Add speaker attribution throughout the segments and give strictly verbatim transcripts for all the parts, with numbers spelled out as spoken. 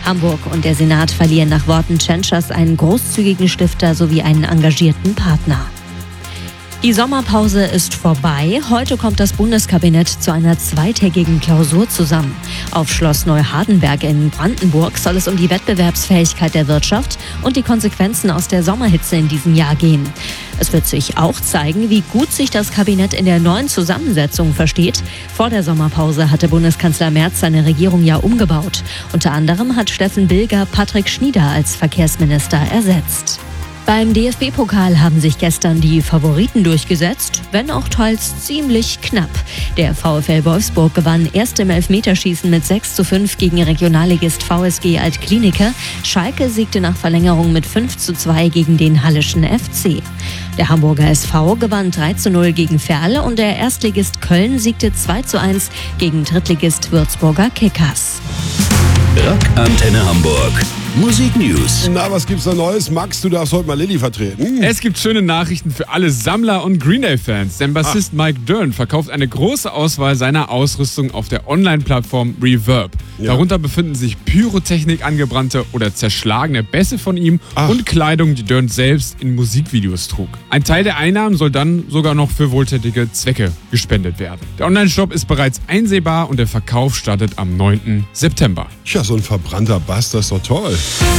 Speaker 1: Hamburg und der Senat verlieren nach Worten Tschentschers einen großzügigen Stifter sowie einen engagierten Partner. Die Sommerpause ist vorbei. Heute kommt das Bundeskabinett zu einer zweitägigen Klausur zusammen. Auf Schloss Neuhardenberg in Brandenburg soll es um die Wettbewerbsfähigkeit der Wirtschaft und die Konsequenzen aus der Sommerhitze in diesem Jahr gehen. Es wird sich auch zeigen, wie gut sich das Kabinett in der neuen Zusammensetzung versteht. Vor der Sommerpause hatte Bundeskanzler Merz seine Regierung ja umgebaut. Unter anderem hat Steffen Bilger Patrick Schnieder als Verkehrsminister ersetzt. Beim D F B-Pokal haben sich gestern die Favoriten durchgesetzt, wenn auch teils ziemlich knapp. Der VfL Wolfsburg gewann erst im Elfmeterschießen mit sechs zu fünf gegen Regionalligist V S G Altklinike. Schalke siegte nach Verlängerung mit fünf zu zwei gegen den Hallischen F C. Der Hamburger S V gewann drei zu null gegen Verl und der Erstligist Köln siegte zwei zu eins gegen Drittligist Würzburger Kickers.
Speaker 2: Rockantenne Hamburg. Musik News.
Speaker 3: Na, was gibt's da Neues? Max, du darfst heute mal Lilly vertreten.
Speaker 4: Es gibt schöne Nachrichten für alle Sammler und Green Day-Fans. Denn Bassist Mike Dirnt verkauft eine große Auswahl seiner Ausrüstung auf der Online-Plattform Reverb. Ja. Darunter befinden sich Pyrotechnik angebrannte oder zerschlagene Bässe von ihm Ach. und Kleidung, die Dirnt selbst in Musikvideos trug. Ein Teil der Einnahmen soll dann sogar noch für wohltätige Zwecke gespendet werden. Der Online-Shop ist bereits einsehbar und der Verkauf startet am neunten September.
Speaker 3: Tja, so ein verbrannter Bass, das ist doch toll.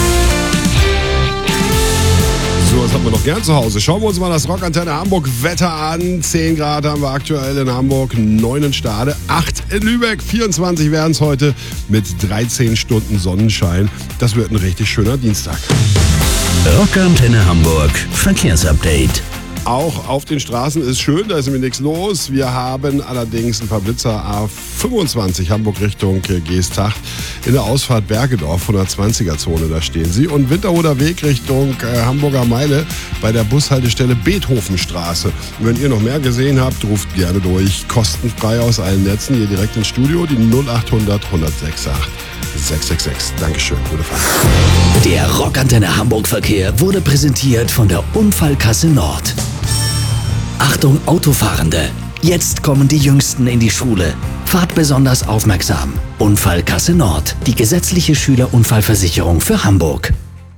Speaker 3: So, was haben wir noch gern zu Hause? Schauen wir uns mal das Rockantenne Hamburg Wetter an. zehn Grad haben wir aktuell in Hamburg, neun in Stade, acht in Lübeck, vierundzwanzig werden es heute mit dreizehn Stunden Sonnenschein. Das wird ein richtig schöner Dienstag.
Speaker 2: Rockantenne Hamburg Verkehrsupdate.
Speaker 3: Auch auf den Straßen ist schön, da ist nämlich nichts los. Wir haben allerdings ein paar Blitzer. A fünfundzwanzig Hamburg Richtung Geesthacht in der Ausfahrt Bergedorf, hundertzwanziger Zone, da stehen sie. Und Winterhuder Weg Richtung äh, Hamburger Meile bei der Bushaltestelle Beethovenstraße. Und wenn ihr noch mehr gesehen habt, ruft gerne durch. Kostenfrei aus allen Netzen, hier direkt ins Studio, die null achthundert, hundertsechsundachtzig. sechs sechs sechs. Dankeschön, gute Fahrt.
Speaker 2: Der Rockantenne Hamburg Verkehr wurde präsentiert von der Unfallkasse Nord. Achtung Autofahrende! Jetzt kommen die Jüngsten in die Schule. Fahrt besonders aufmerksam. Unfallkasse Nord, die gesetzliche Schülerunfallversicherung für Hamburg.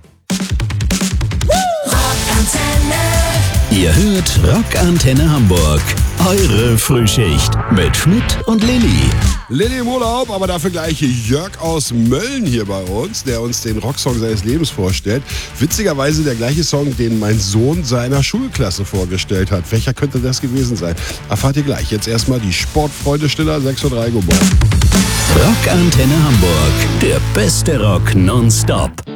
Speaker 2: Ihr hört Rockantenne Hamburg. Eure Frühschicht mit Schmidt und Lilly.
Speaker 3: Lilly im Urlaub, aber dafür gleich Jörg aus Mölln hier bei uns, der uns den Rocksong seines Lebens vorstellt. Witzigerweise der gleiche Song, den mein Sohn seiner Schulklasse vorgestellt hat. Welcher könnte das gewesen sein? Erfahrt ihr gleich. Jetzt erstmal die Sportfreunde-Stiller, sechs Uhr drei, guten Morgen.
Speaker 2: Rockantenne Hamburg, der beste Rock nonstop.